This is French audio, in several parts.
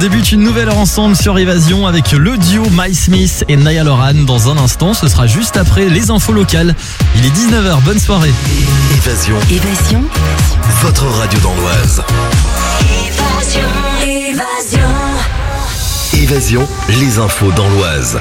débute une nouvelle heure ensemble sur Évasion avec le duo My Smith et Niall Horan. Dans un instant, ce sera juste après les infos locales. Il est 19h, bonne soirée. Évasion. Votre radio dans l'Oise. Évasion, les infos dans l'Oise.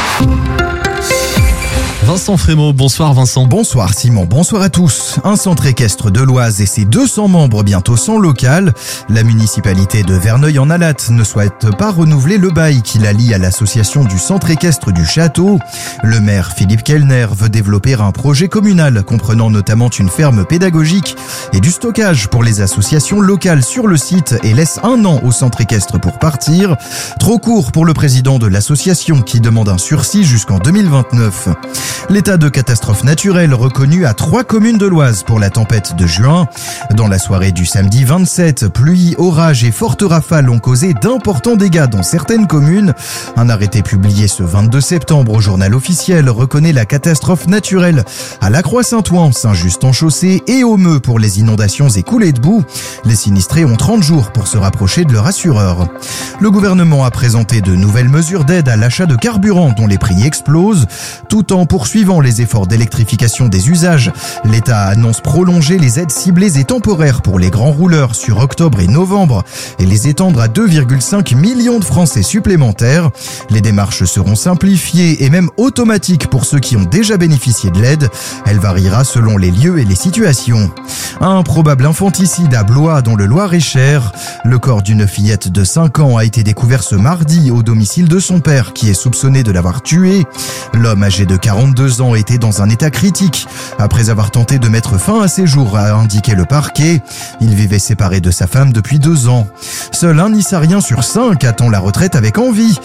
Vincent Frémaux, bonsoir Vincent. Bonsoir Simon, bonsoir à tous. Un centre équestre de l'Oise et ses 200 membres bientôt sans local. La municipalité de Verneuil-en-Alate ne souhaite pas renouveler le bail qui la lie à l'association du centre équestre du château. Le maire Philippe Kellner veut développer un projet communal comprenant notamment une ferme pédagogique et du stockage pour les associations locales sur le site et laisse 1 an au centre équestre pour partir. Trop court pour le président de l'association qui demande un sursis jusqu'en 2029. L'état de catastrophe naturelle reconnu à 3 communes de l'Oise pour la tempête de juin. Dans la soirée du samedi 27, pluie, orages et fortes rafales ont causé d'importants dégâts dans certaines communes. Un arrêté publié ce 22 septembre au journal officiel reconnaît la catastrophe naturelle à La Croix-Saint-Ouen, Saint-Just-en-Chaussée et au Meux pour les inondations et coulées de boue. Les sinistrés ont 30 jours pour se rapprocher de leur assureur. Le gouvernement a présenté de nouvelles mesures d'aide à l'achat de carburant dont les prix explosent, tout en poursuivant les efforts d'électrification des usages. L'État annonce prolonger les aides ciblées et temporaires pour les grands rouleurs sur octobre et novembre et les étendre à 2,5 millions de Français supplémentaires. Les démarches seront simplifiées et même automatiques pour ceux qui ont déjà bénéficié de l'aide. Elle variera selon les lieux et les situations. Un probable infanticide à Blois dans le Loir-et-Cher. Le corps d'une fillette de 5 ans a été découvert ce mardi au domicile de son père qui est soupçonné de l'avoir tuée. L'homme âgé de 42 ans était dans un état critique après avoir tenté de mettre fin à ses jours, a indiqué le parquet. Il vivait séparé de sa femme depuis 2 ans. Seul un Nissarien sur 5 attend la retraite avec envie.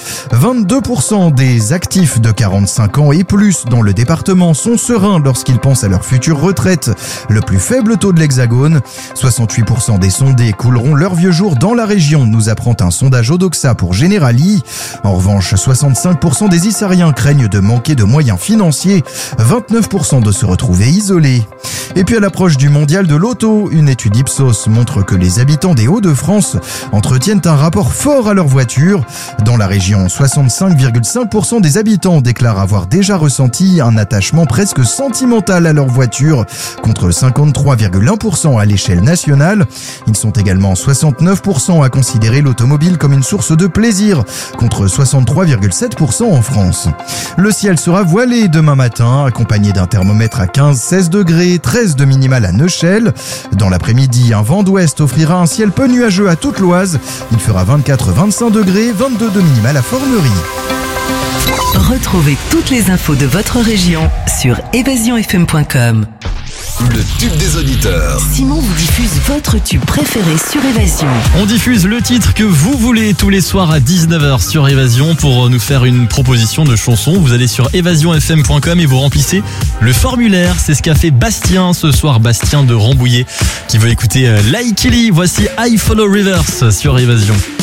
22% des actifs de 45 ans et plus dans le département sont sereins lorsqu'ils pensent à leur future retraite, le plus faible taux de l'Hexagone. 68% des sondés couleront leurs vieux jours dans la région, nous apprend un sondage Odoxa pour Generali. En revanche, 65% des Issariens craignent de manquer de moyens financiers, 29% de se retrouver isolés. Et puis à l'approche du mondial de l'auto, une étude Ipsos montre que les habitants des Hauts-de-France entretiennent un rapport fort à leur voiture. Dans la région, 65,5% des habitants déclarent avoir déjà ressenti un attachement presque sentimental à leur voiture, contre 53,1% à l'échelle nationale. Ils sont également 69% à considérer l'automobile comme une source de plaisir, contre 63,7% en France. Le ciel sera voilé demain matin, accompagné d'un thermomètre à 15-16 degrés, 13 de minimal à Neuchâtel. Dans l'après-midi, un vent d'ouest offrira un ciel peu nuageux à toute l'Oise. Il fera 24-25 degrés, 22 de minimal à Formerie. Retrouvez toutes les infos de votre région sur évasionfm.com. Le tube des auditeurs. Simon vous diffuse votre tube préféré sur Évasion. On diffuse le titre que vous voulez tous les soirs à 19h sur Évasion. Pour nous faire une proposition de chanson, vous allez sur évasionfm.com et vous remplissez le formulaire. C'est ce qu'a fait Bastien ce soir, Bastien de Rambouillet, qui veut écouter Like Kelly. Voici I Follow Rivers sur Évasion.